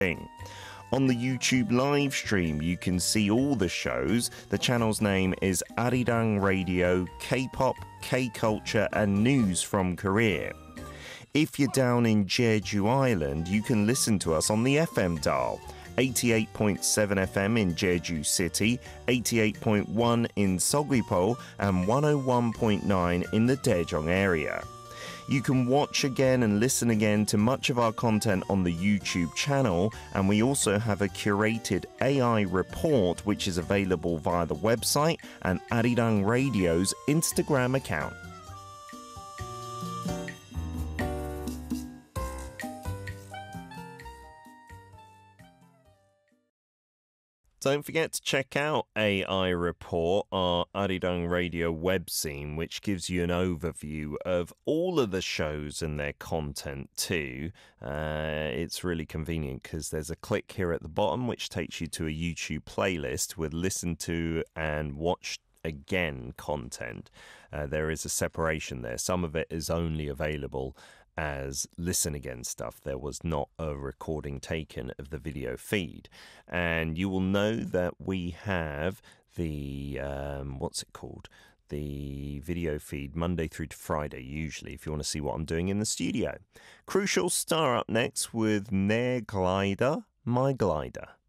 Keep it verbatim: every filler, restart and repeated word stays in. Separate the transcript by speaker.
Speaker 1: On the YouTube live stream, you can see all the shows. The channel's name is Arirang Radio, K-pop, K-culture and news from Korea. If you're down in Jeju Island, you can listen to us on the F M dial. eighty-eight point seven F M in Jeju City, eighty-eight point one in Seogwipo and one oh one point nine in the Daejeong area. You can watch again and listen again to much of our content on the YouTube channel, and we also have a curated A I report which is available via the website and Arirang Radio's Instagram account. Don't forget to check out A I Report, our Arirang Radio webzine, which gives you an overview of all of the shows and their content too. Uh, it's really convenient because there's a click here at the bottom which takes you to a YouTube playlist with listen to and watch again content. Uh, there is a separation there. Some of it is only available as listen again stuff. There was not a recording taken of the video feed. And you will know that we have the, um, what's it called? The video feed Monday through to Friday, usually, if you want to see what I'm doing in the studio. Crucial Star up next with Ne Glider, My Glider.